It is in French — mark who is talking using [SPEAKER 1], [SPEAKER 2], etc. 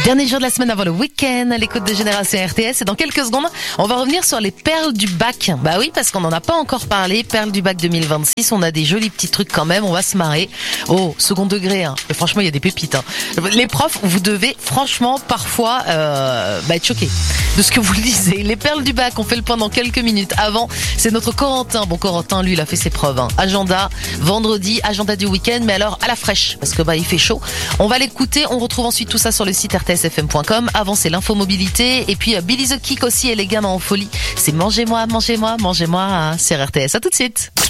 [SPEAKER 1] Dernier jour de la semaine avant le week-end à l'écoute de Génération RTS. Et dans quelques secondes, on va revenir sur les perles du bac. Bah oui, parce qu'on n'en a pas encore parlé. Perles du bac 2026. On a des jolis petits trucs quand même. On va se marrer. Oh, second degré, hein. Et franchement, il y a des pépites, hein. Les profs, vous devez franchement parfois être choqués de ce que vous lisez. Les perles du bac, on fait le point dans quelques minutes. Avant, c'est notre Corentin. Bon, Corentin, lui, il a fait ses preuves, hein. Agenda, vendredi, agenda du week-end, mais alors à la fraîche, parce que il fait chaud. On va l'écouter. On retrouve ensuite tout ça sur le site rtsfm.com. Avant, c'est l'infomobilité. Et puis, Billy the Kick aussi et les gamins en folie. C'est mangez-moi, mangez-moi, mangez-moi sur RTS. À tout de suite.